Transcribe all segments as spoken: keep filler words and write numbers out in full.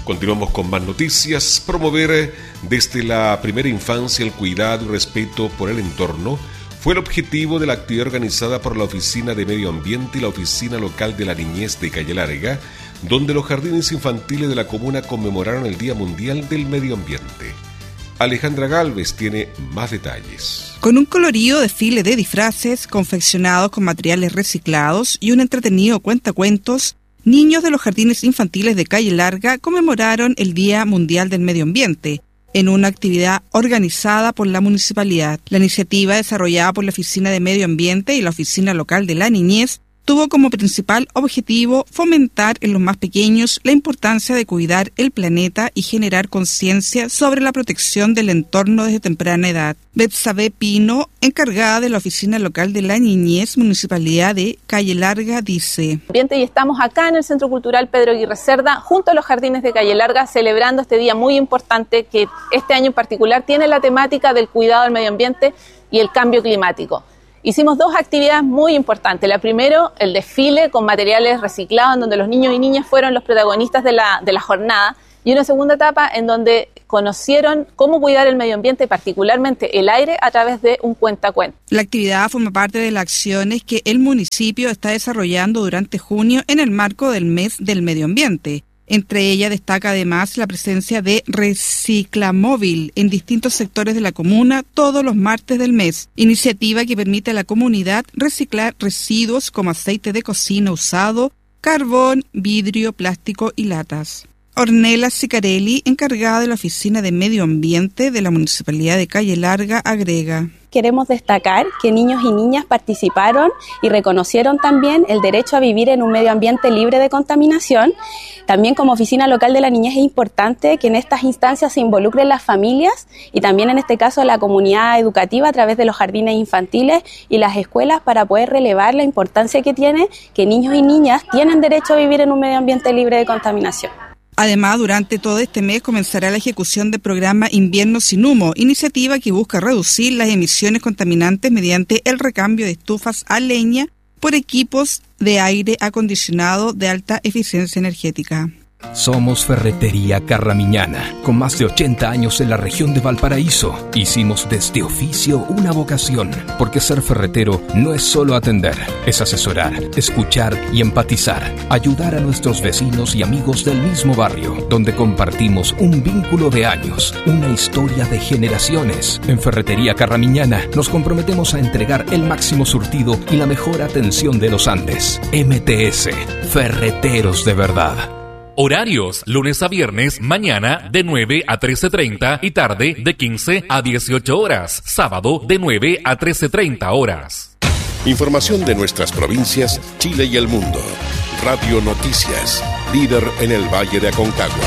Continuamos con más noticias. Promover desde la primera infancia el cuidado y respeto por el entorno fue el objetivo de la actividad organizada por la Oficina de Medio Ambiente y la Oficina Local de la Niñez de Calle Larga, donde los jardines infantiles de la comuna conmemoraron el Día Mundial del Medio Ambiente. Alejandra Galvez tiene más detalles. Con un colorido desfile de disfraces confeccionados con materiales reciclados y un entretenido cuentacuentos, niños de los jardines infantiles de Calle Larga conmemoraron el Día Mundial del Medio Ambiente en una actividad organizada por la municipalidad. La iniciativa, desarrollada por la Oficina de Medio Ambiente y la Oficina Local de la Niñez, tuvo como principal objetivo fomentar en los más pequeños la importancia de cuidar el planeta y generar conciencia sobre la protección del entorno desde temprana edad. Betsabe Pino, encargada de la Oficina Local de la Niñez, Municipalidad de Calle Larga, dice: Y estamos acá en el Centro Cultural Pedro Aguirre Cerda, junto a los jardines de Calle Larga, celebrando este día muy importante que este año en particular tiene la temática del cuidado del medio ambiente y el cambio climático. Hicimos dos actividades muy importantes. La primera, el desfile con materiales reciclados, en donde los niños y niñas fueron los protagonistas de la, de la jornada. Y una segunda etapa en donde conocieron cómo cuidar el medio ambiente, particularmente el aire, a través de un cuentacuentos. La actividad forma parte de las acciones que el municipio está desarrollando durante junio en el marco del Mes del Medio Ambiente. Entre ellas destaca además la presencia de Reciclamóvil en distintos sectores de la comuna todos los martes del mes, iniciativa que permite a la comunidad reciclar residuos como aceite de cocina usado, carbón, vidrio, plástico y latas. Ornella Sicarelli, encargada de la Oficina de Medio Ambiente de la Municipalidad de Calle Larga, agrega: Queremos destacar que niños y niñas participaron y reconocieron también el derecho a vivir en un medio ambiente libre de contaminación. También como Oficina Local de la Niñez es importante que en estas instancias se involucren las familias y también en este caso la comunidad educativa a través de los jardines infantiles y las escuelas para poder relevar la importancia que tiene que niños y niñas tienen derecho a vivir en un medio ambiente libre de contaminación. Además, durante todo este mes comenzará la ejecución del programa Invierno sin Humo, iniciativa que busca reducir las emisiones contaminantes mediante el recambio de estufas a leña por equipos de aire acondicionado de alta eficiencia energética. Somos Ferretería Carramiñana, con más de ochenta años en la región de Valparaíso. Hicimos de este oficio una vocación, porque ser ferretero no es solo atender, es asesorar, escuchar y empatizar, ayudar a nuestros vecinos y amigos del mismo barrio, donde compartimos un vínculo de años, una historia de generaciones. En Ferretería Carramiñana nos comprometemos a entregar el máximo surtido y la mejor atención de los Andes. M T S, Ferreteros de verdad. Horarios, lunes a viernes, mañana de nueve a trece treinta y tarde de quince a dieciocho horas. Sábado de nueve a trece treinta horas. Información de nuestras provincias, Chile y el mundo. Radio Noticias, líder en el Valle de Aconcagua.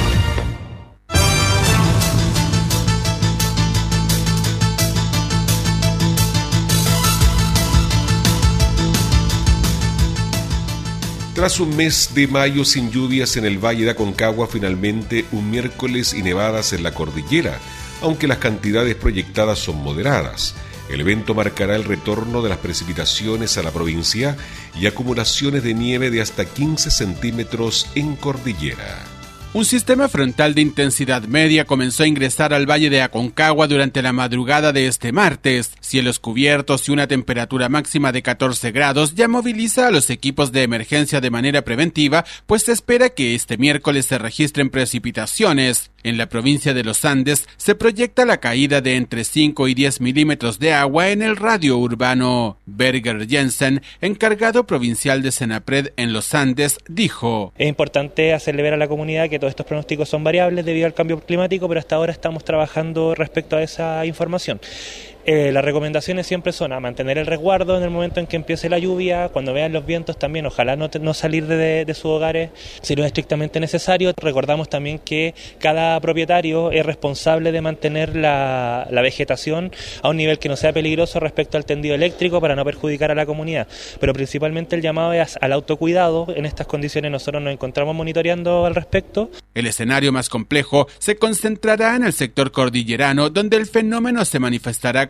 Tras un mes de mayo sin lluvias en el Valle de Aconcagua, finalmente un miércoles y nevadas en la cordillera, aunque las cantidades proyectadas son moderadas. El evento marcará el retorno de las precipitaciones a la provincia y acumulaciones de nieve de hasta quince centímetros en cordillera. Un sistema frontal de intensidad media comenzó a ingresar al Valle de Aconcagua durante la madrugada de este martes. Cielos cubiertos y una temperatura máxima de catorce grados ya moviliza a los equipos de emergencia de manera preventiva, pues se espera que este miércoles se registren precipitaciones. En la provincia de los Andes se proyecta la caída de entre cinco y diez milímetros de agua en el radio urbano. Berger Jensen, encargado provincial de Senapred en los Andes, dijo: Es importante hacerle ver a la comunidad que todos estos pronósticos son variables debido al cambio climático, pero hasta ahora estamos trabajando respecto a esa información. Eh, las recomendaciones siempre son a mantener el resguardo en el momento en que empiece la lluvia, cuando vean los vientos también, ojalá no, te, no salir de, de sus hogares si no es estrictamente necesario. Recordamos también que cada propietario es responsable de mantener la, la vegetación a un nivel que no sea peligroso respecto al tendido eléctrico para no perjudicar a la comunidad, pero principalmente el llamado es al autocuidado. En estas condiciones nosotros nos encontramos monitoreando al respecto. El escenario más complejo se concentrará en el sector cordillerano, donde el fenómeno se manifestará con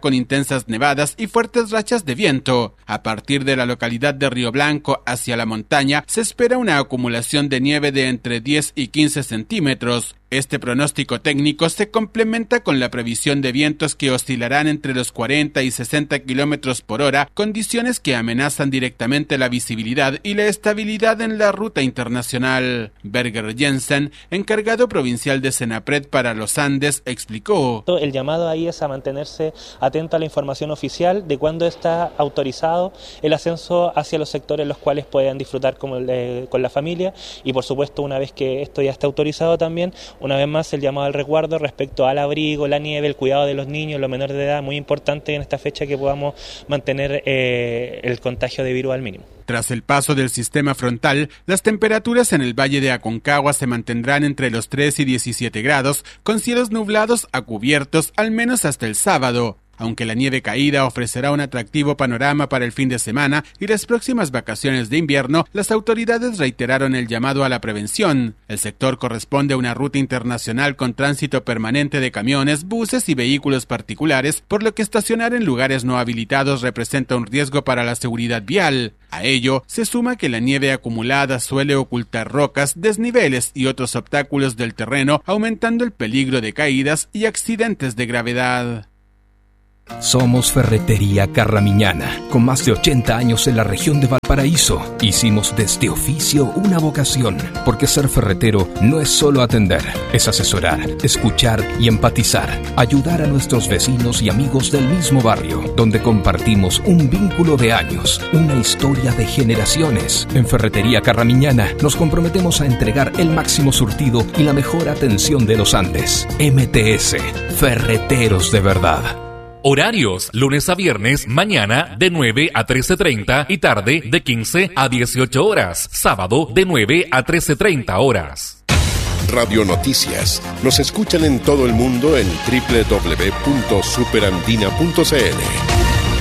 con intensas nevadas y fuertes rachas de viento. A partir de la localidad de Río Blanco hacia la montaña se espera una acumulación de nieve de entre diez y quince centímetros. Este pronóstico técnico se complementa con la previsión de vientos que oscilarán entre los cuarenta y sesenta kilómetros por hora, condiciones que amenazan directamente la visibilidad y la estabilidad en la ruta internacional. Berger Jensen, encargado provincial de Senapred para los Andes, explicó: el llamado ahí es a mantenerse atento a la información oficial de cuándo está autorizado el ascenso hacia los sectores en los cuales puedan disfrutar con, el, con la familia, y por supuesto una vez que esto ya está autorizado también, una vez más el llamado al resguardo respecto al abrigo, la nieve, el cuidado de los niños, los menores de edad, muy importante en esta fecha que podamos mantener eh, el contagio de virus al mínimo. Tras el paso del sistema frontal, las temperaturas en el Valle de Aconcagua se mantendrán entre los tres y diecisiete grados, con cielos nublados a cubiertos al menos hasta el sábado. Aunque la nieve caída ofrecerá un atractivo panorama para el fin de semana y las próximas vacaciones de invierno, las autoridades reiteraron el llamado a la prevención. El sector corresponde a una ruta internacional con tránsito permanente de camiones, buses y vehículos particulares, por lo que estacionar en lugares no habilitados representa un riesgo para la seguridad vial. A ello se suma que la nieve acumulada suele ocultar rocas, desniveles y otros obstáculos del terreno, aumentando el peligro de caídas y accidentes de gravedad. Somos Ferretería Carramiñana, con más de ochenta años en la región de Valparaíso. Hicimos de este oficio una vocación, porque ser ferretero no es solo atender, es asesorar, escuchar y empatizar, ayudar a nuestros vecinos y amigos del mismo barrio, donde compartimos un vínculo de años, una historia de generaciones. En Ferretería Carramiñana nos comprometemos a entregar el máximo surtido y la mejor atención de los Andes. M T S, Ferreteros de verdad. Horarios, lunes a viernes, mañana de nueve a trece treinta y tarde de quince a dieciocho horas. Sábado de nueve a trece treinta horas. Radio Noticias. Nos escuchan en todo el mundo en doble u doble u doble u punto superandina punto c l.